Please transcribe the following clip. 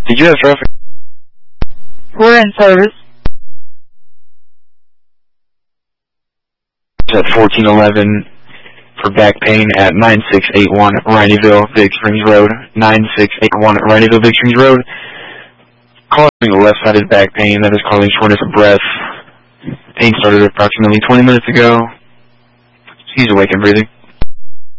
Did you have traffic? We're in service. At 1411 for back pain at 9681 Rhineyville, Big Springs Road. 9681 Rhineyville, Big Springs Road. Calling a left-sided back pain that is causing shortness of breath. Pain started approximately 20 minutes ago. He's awake and breathing.